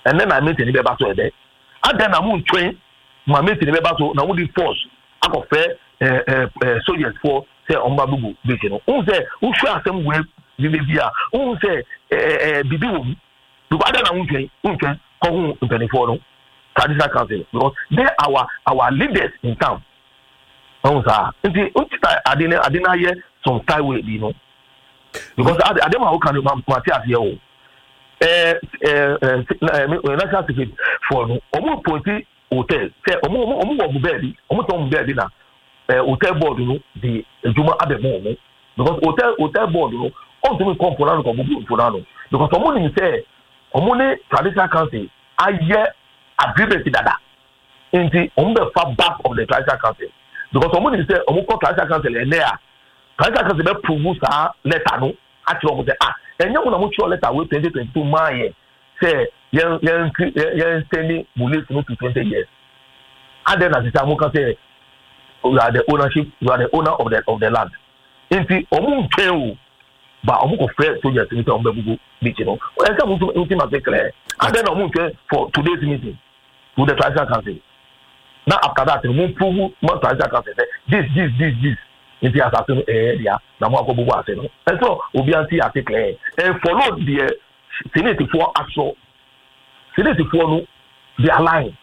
and then I maintain the back to there. And then I won't train my maintain the back to now would force I go fair soldiers for say on babu bacon. Who say who share some way Vivia, who say Bibi, the other I won't train, come in 24 traditional council because they are our leaders in town. I didn't hear some time with you know because I don't know how can you Matthias here. National security for almost 20 hotels. Say almost bed, almost bed na hotel board you know the Juma at the moment because hotel board you know all to me come for now because someone say someone traditional council I hear agreement dada into on the far back of the traditional council because someone say almost traditional council and there traditional council be prove sa letter no actually say and you want to letter with 2022 my say you sending police to 20 years and then as the time can say you are the owner of the land into omu tell but omu go fair soldiers in on the beach you know and some ultimately clear and then omu for today's meeting with the traditional council now after that we prove more traditional council this in the assassin area na mo akobo wa se no and so obi anti article and follow the senate for action senate for no they align